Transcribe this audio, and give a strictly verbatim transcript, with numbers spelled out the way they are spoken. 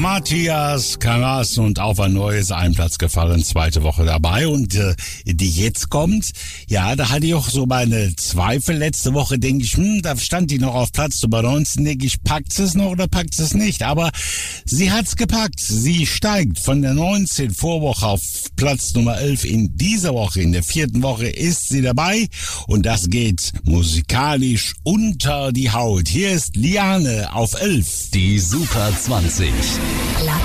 Matthias Karas und auf ein neues Einplatz gefallen, zweite Woche dabei und äh, die jetzt kommt, ja, da hatte ich auch so meine Zweifel. Letzte Woche denke ich, hm, da stand die noch auf Platz Nummer neunzehn, denke ich, packt es noch oder packt es nicht, aber sie hat's gepackt. Sie steigt von der neunzehn Vorwoche auf Platz Nummer elf in dieser Woche. In der vierten Woche ist sie dabei und das geht musikalisch unter die Haut. Hier ist Liane auf elf. Die Super zwanzig. Platz